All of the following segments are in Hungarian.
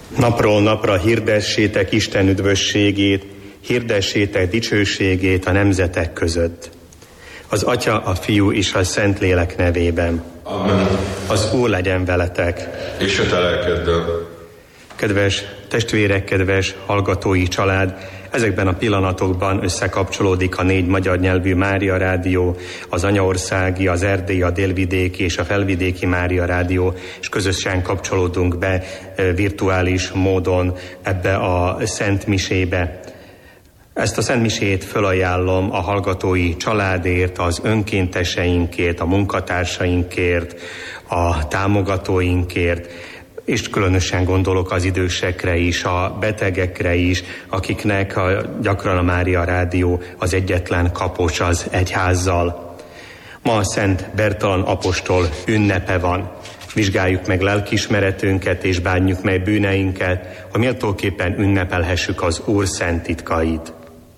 Napról napra hirdessétek Isten üdvösségét, hirdessétek dicsőségét a nemzetek között. Az Atya, a Fiú és a Szentlélek nevében. Amen. Az Úr legyen veletek. És a te lelkeddel. Kedves testvérek, kedves hallgatói család, ezekben a pillanatokban összekapcsolódik a 4 magyar nyelvű Mária Rádió, az Anyaországi, az Erdélyi, a Délvidéki és a Felvidéki Mária Rádió, és közösen kapcsolódunk be virtuális módon ebbe a Szent Misébe. Ezt a Szent Misét fölajánlom a hallgatói családért, az önkénteseinkért, a munkatársainkért, a támogatóinkért, és különösen gondolok az idősekre is, a betegekre is, akiknek gyakran a Mária Rádió az egyetlen kapocs az egyházzal. Ma a Szent Bertalan apostol ünnepe van. Vizsgáljuk meg lelkiismeretünket és bánjuk meg bűneinket, hogy méltóképpen ünnepelhessük az Úr szent titkait.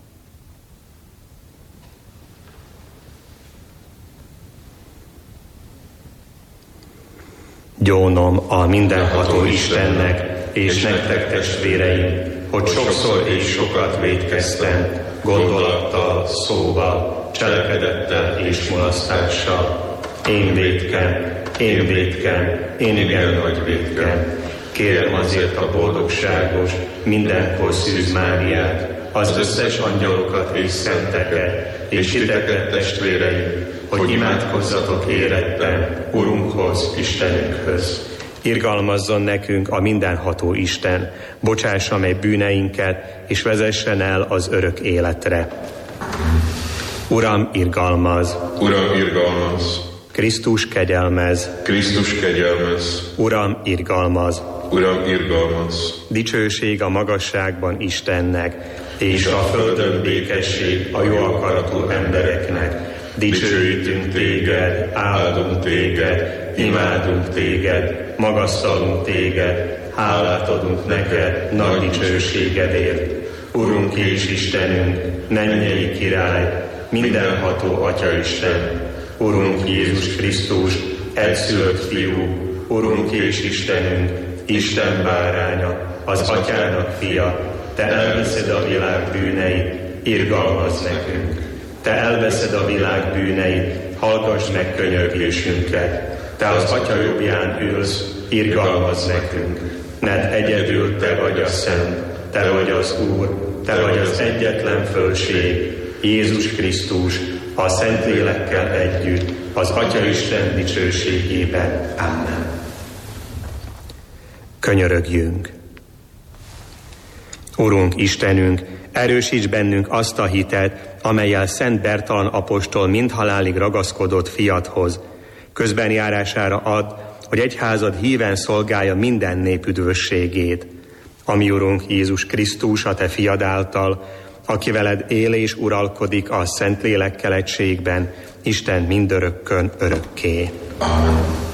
Gyónom a mindenható Istennek, és nektek testvéreim, hogy sokszor és sokat vétkeztem, gondolattal, szóval, cselekedettel és mulasztással. Én vétkem, én igen nagy vétkem. Kérem azért a boldogságos, mindenkor Szűz Máriát, az összes angyalokat és szenteket, és titeket testvéreim, hogy imádkozzatok éretten Urunkhoz, Istenünkhöz. Irgalmazzon nekünk a mindenható Isten, bocsássa meg bűneinket, és vezessen el az örök életre. Uram, irgalmaz! Uram, irgalmaz! Krisztus, kegyelmez! Krisztus, kegyelmez! Uram, irgalmaz! Uram, irgalmaz! Dicsőség a magasságban Istennek, és a földön békesség a jó akaratú embereknek. Dicsőítünk téged, áldunk téged, imádunk téged, magasztalunk téged, hálát adunk neked nagy dicsőségedért. Urunk és Istenünk, mennyei király, mindenható Atyaisten, Urunk Jézus Krisztus, egyszülött Fiú, Urunk és Istenünk, Isten báránya, az Atyának fia, te elveszed a világ bűneit, irgalmazz nekünk. Te elveszed a világ bűneit, hallgass meg könyörgésünket. Te az Atya jobbján ülsz, irgalmazz nekünk. Mert egyedül te vagy a Szent, te vagy az Úr, te vagy az egyetlen fölség, Jézus Krisztus, a Szentlélekkel együtt, az Atyaisten dicsőségében. Amen. Könyörögjünk. Urunk, Istenünk, erősíts bennünk azt a hitet, amellyel Szent Bertalan apostol mindhalálig ragaszkodott fiadhoz. Közben járására add, hogy egyházad híven szolgálja minden nép üdvösségét. Ami Urunk Jézus Krisztus, a te fiad által, aki veled él és uralkodik a Szentlélekkel egységben, Isten mindörökkön örökké. Amen.